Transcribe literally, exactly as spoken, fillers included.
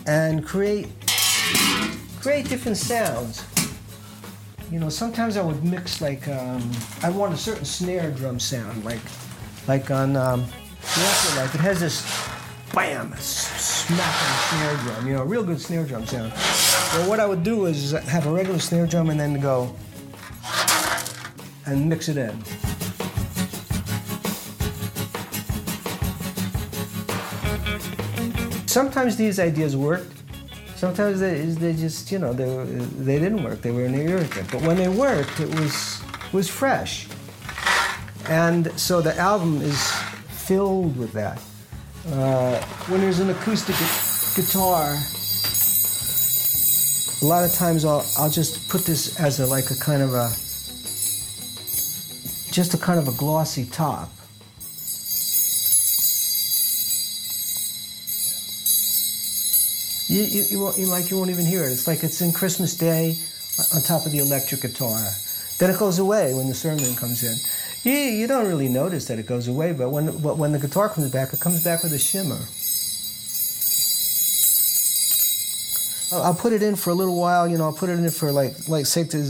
and create create different sounds. You know, sometimes I would mix like um, I want a certain snare drum sound, like like on um, the Afterlife. It has this bam, smacking snare drum. You know, a real good snare drum sound. Well, what I would do is have a regular snare drum and then go and mix it in. Sometimes these ideas worked. Sometimes they, they just, you know, they, they didn't work. They were an irritant. But when they worked, it was was fresh. And so the album is filled with that. Uh, when there's an acoustic gu- guitar, a lot of times I'll I'll just put this as a like a kind of a just a kind of a glossy top. You, you, you, won't, you like you won't even hear it. It's like it's in Christmas Day on top of the electric guitar. Then it goes away when the sermon comes in. You, you don't really notice that it goes away, but when but when the guitar comes back, it comes back with a shimmer. I'll, I'll put it in for a little while. You know, I'll put it in for like like say to